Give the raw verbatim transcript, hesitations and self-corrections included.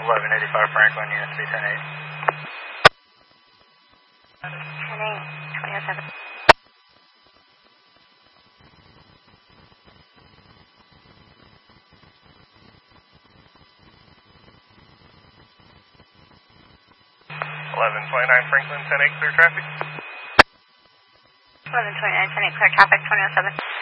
eleven eighty-five Franklin, U N C ten eight. ten eight, twenty oh seven. eleven twenty-nine Franklin, ten eight, clear traffic. eleven twenty-nine, ten eight, clear traffic, twenty oh seven.